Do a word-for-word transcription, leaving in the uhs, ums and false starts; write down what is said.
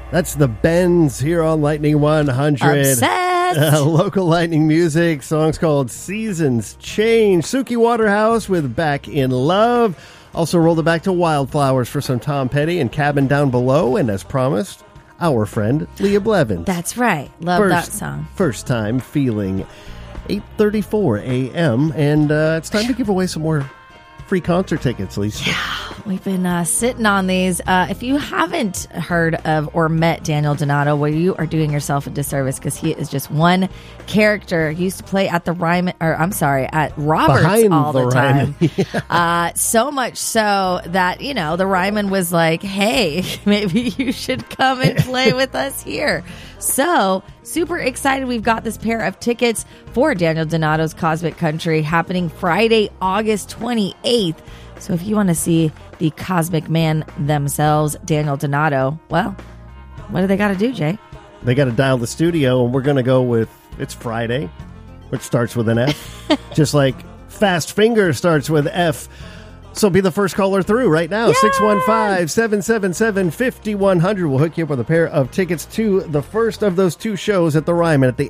That's the Bends here on Lightning one hundred. Obsessed. Uh, local Lightning music. Song's called Seasons Change. Suki Waterhouse with Back in Love. Also rolled it back to Wildflowers for some Tom Petty and Cabin Down Below. And as promised, our friend Leah Blevins. That's right. Love first, that song. First time feeling. eight thirty-four a.m. And uh, it's time to give away some more free concert tickets, Lisa. Yeah, we've been uh, sitting on these. Uh, if you haven't heard of or met Daniel Donato, well, you are doing yourself a disservice because he is just one character. He used to play at the Ryman, or I'm sorry, at Roberts Behind all the, the time. yeah. uh, so much so that, you know, the Ryman was like, hey, maybe you should come and play with us here. So, super excited. We've got this pair of tickets for Daniel Donato's Cosmic Country happening Friday, August twenty-eighth. So, if you want to see the Cosmic Man themselves, Daniel Donato, well, what do they got to do, Jay? They got to dial the studio, and we're going to go with It's Friday, which starts with an F. Just like Fast Finger starts with F. So be the first caller through right now. Yes! six one five, seven seven seven, five one zero zero. We'll hook you up with a pair of tickets to the first of those two shows at the Ryman at the